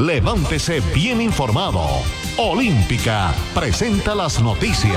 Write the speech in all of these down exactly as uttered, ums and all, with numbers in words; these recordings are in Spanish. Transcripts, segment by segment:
levántese bien informado. Olímpica presenta las noticias.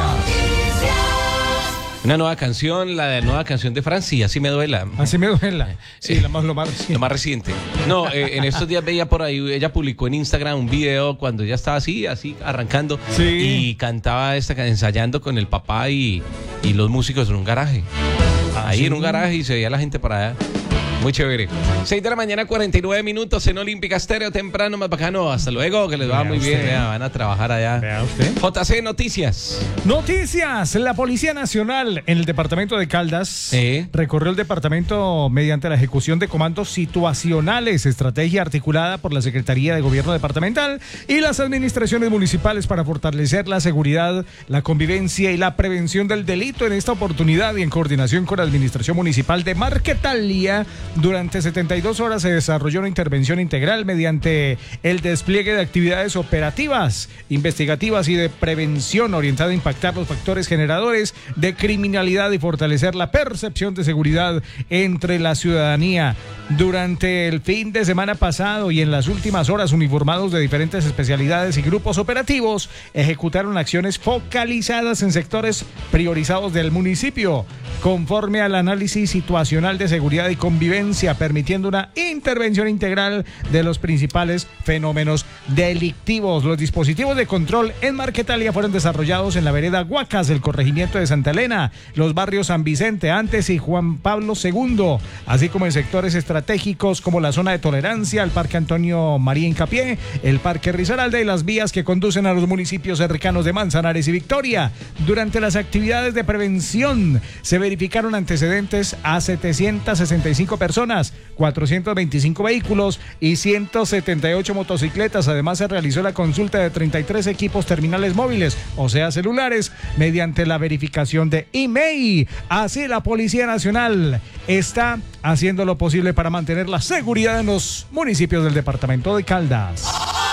Una nueva canción, la nueva canción de Francia, Así me duela. Así me duela. Sí, Eh, la más, lo más reciente. Lo más reciente. No, eh, en estos días veía por ahí, ella publicó en Instagram un video cuando ella estaba así, así, arrancando. Sí. Y cantaba esta, ca- ensayando con el papá y, y los músicos en un garaje. Ah, ahí ¿sí? en un garaje y se veía la gente para allá. Muy chévere. seis de la mañana, cuarenta y nueve minutos en Olímpica Estéreo, temprano, más bacano. Hasta luego, que les va Vea muy bien. usted. Vea, van a trabajar allá. Vea usted. J C Noticias. Noticias. La Policía Nacional en el departamento de Caldas Sí. recorrió el departamento mediante la ejecución de comandos situacionales, estrategia articulada por la Secretaría de Gobierno Departamental y las administraciones municipales para fortalecer la seguridad, la convivencia y la prevención del delito. En esta oportunidad y en coordinación con la Administración Municipal de Marquetalia, durante setenta y dos horas se desarrolló una intervención integral mediante el despliegue de actividades operativas, investigativas y de prevención orientada a impactar los factores generadores de criminalidad y fortalecer la percepción de seguridad entre la ciudadanía. Durante el fin de semana pasado y en las últimas horas, uniformados de diferentes especialidades y grupos operativos ejecutaron acciones focalizadas en sectores priorizados del municipio, conforme al análisis situacional de seguridad y convivencia, permitiendo una intervención integral de los principales fenómenos delictivos. Los dispositivos de control en Marquetalia fueron desarrollados en la vereda Guacas del corregimiento de Santa Elena, los barrios San Vicente antes y Juan Pablo segundo, así como en sectores estratégicos como la zona de tolerancia, el Parque Antonio María Hincapié, el Parque Risaralda y las vías que conducen a los municipios cercanos de Manzanares y Victoria. Durante las actividades de prevención se verificaron antecedentes a setecientas sesenta y cinco personas, cuatrocientos veinticinco vehículos y ciento setenta y ocho motocicletas. Además, se realizó la consulta de treinta y tres equipos terminales móviles, o sea, celulares, mediante la verificación de I M E I. Así, la Policía Nacional está haciendo lo posible para mantener la seguridad en los municipios del departamento de Caldas.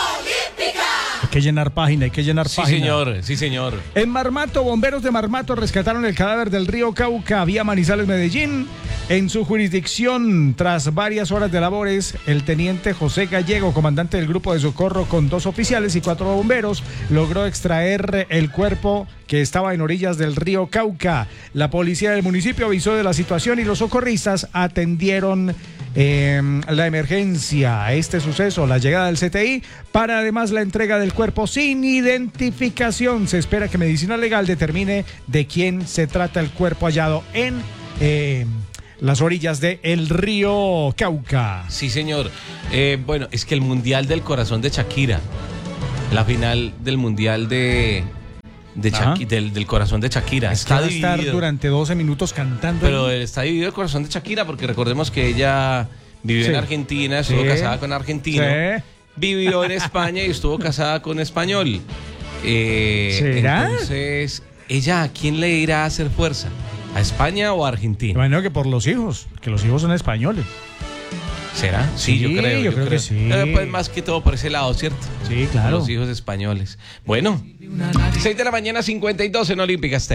Hay que llenar página, hay que llenar Sí, página. señor, sí, señor. En Marmato, bomberos de Marmato rescataron el cadáver del río Cauca, vía Manizales, Medellín. En su jurisdicción, tras varias horas de labores, el teniente José Gallego, comandante del grupo de socorro con dos oficiales y cuatro bomberos, logró extraer el cuerpo que estaba en orillas del río Cauca. La policía del municipio avisó de la situación y los socorristas atendieron eh, la emergencia a este suceso, la llegada del C T I, para además la entrega del cuerpo sin identificación. Se espera que Medicina Legal determine de quién se trata el cuerpo hallado en eh, las orillas del río Cauca. Sí, señor. Eh, bueno, es que el Mundial del Corazón de Shakira, la final del Mundial de, de Shaki- del, del Corazón de Shakira, Es que está va a estar dividido. durante doce minutos cantando. Pero ahí. está dividido el Corazón de Shakira porque recordemos que ella vivió Sí. en Argentina, estuvo Sí. casada con argentino, Sí. vivió en España y estuvo casada con español. Eh, ¿Será? Entonces, ¿ella a quién le irá a hacer fuerza? ¿A España o a Argentina? Bueno, que por los hijos, que los hijos son españoles. ¿Será? Sí, Sí, yo creo. yo creo que sí. Eh, pues más que todo por ese lado, ¿cierto? Sí, claro. Los hijos españoles. Bueno, seis de la mañana, cincuenta y dos en Olímpica Estéreo.